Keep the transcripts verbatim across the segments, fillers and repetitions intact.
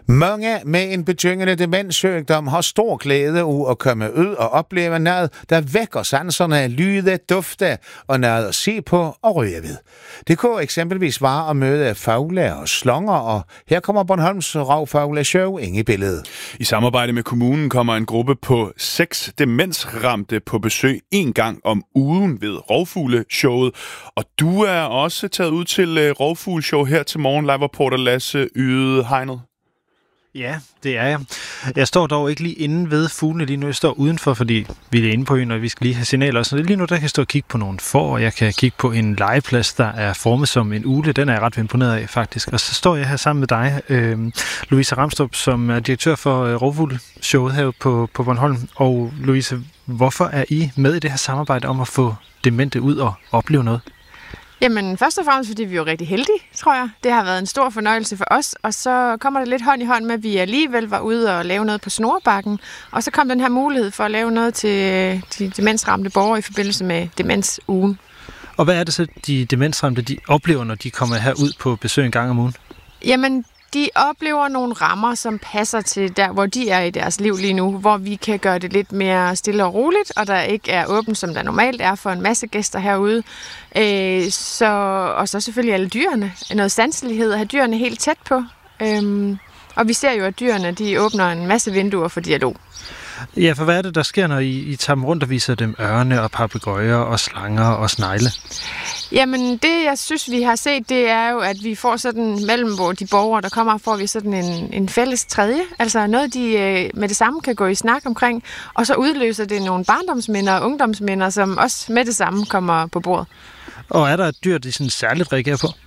Mange med en betyngende demenssygdom har stor glæde af at komme ud og opleve noget, der vækker sanserne af lyde, dufte og noget at se på og røre ved. Det kunne eksempelvis være at møde fugle og slonger, og her kommer Bornholms Rovfugleshow ind i billedet. I samarbejde med kommunen kommer en gruppe på seks demensramte på besøg en gang om ugen ved Rovfugleshowet. Og du er også taget ud til Rovfugleshow her til morgen, live-reporter Lasse Yde Hegnet. Ja, det er jeg. Jeg står dog ikke lige inde ved fuglene lige nu. Jeg står udenfor, fordi vi er inde på øen, og vi skal lige have signaler. Så lige nu der kan jeg stå og kigge på nogle får, og jeg kan kigge på en legeplads, der er formet som en ugle. Den er jeg ret imponeret af, faktisk. Og så står jeg her sammen med dig, øh, Louise Ramstrup, som er direktør for øh, Rovfugleshowet her på, på Bornholm. Og Louise, hvorfor er I med i det her samarbejde om at få demente ud og opleve noget? Jamen, først og fremmest, fordi vi er jo rigtig heldige, tror jeg. Det har været en stor fornøjelse for os, og så kommer det lidt hånd i hånd med, at vi alligevel var ude og lave noget på Snorbakken, og så kom den her mulighed for at lave noget til de demensramte borgere i forbindelse med demensugen. Og hvad er det så, de demensramte de oplever, når de kommer herud på besøg en gang om ugen? Jamen, de oplever nogle rammer, som passer til der, hvor de er i deres liv lige nu, hvor vi kan gøre det lidt mere stille og roligt, og der ikke er åbent, som der normalt er for en masse gæster herude. Øh, så, og så selvfølgelig alle dyrene. Noget sanselighed at have dyrene helt tæt på. Øhm, og vi ser jo, at dyrene de åbner en masse vinduer for dialog. Ja, for hvad er det, der sker, når I, I tager dem rundt og viser dem ørne og papegøjer og slanger og snegle? Jamen, det jeg synes, vi har set, det er jo, at vi får sådan mellem hvor de borgere, der kommer, får vi sådan en, en fælles tredje. Altså noget, de øh, med det samme kan gå i snak omkring, og så udløser det nogle barndomsminder og ungdomsminder, som også med det samme kommer på bordet. Og er der et dyr, de sådan særligt reagerer på?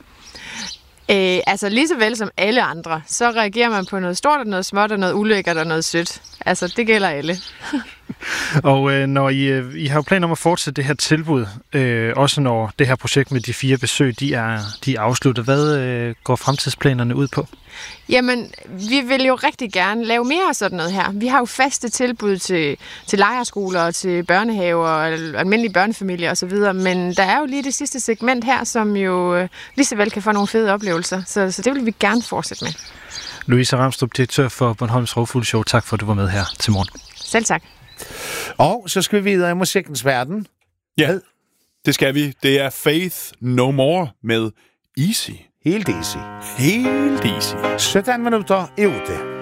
Øh, altså lige så vel som alle andre, så reagerer man på noget stort og noget småt og noget ulækkert og noget sødt. Altså, det gælder alle. Og øh, når I, øh, I har jo planer om at fortsætte det her tilbud, øh, også når det her projekt med de fire besøg, de er, de er afsluttet. Hvad øh, går fremtidsplanerne ud på? Jamen, vi vil jo rigtig gerne lave mere af sådan noget her. Vi har jo faste tilbud til, til lejrskoler og til børnehaver og almindelige børnefamilier osv., men der er jo lige det sidste segment her, som jo øh, lige så vel kan få nogle fede oplevelser, så, så det vil vi gerne fortsætte med. Louise Ramstrup, direktør for Bornholms Rovfugleshow. Tak for, at du var med her til morgen. Selv tak. Og så skal vi videre i musikkens verden. Ja, det skal vi. Det er Faith No More med Easy. Helt easy. Helt easy. sytten minutter i otte.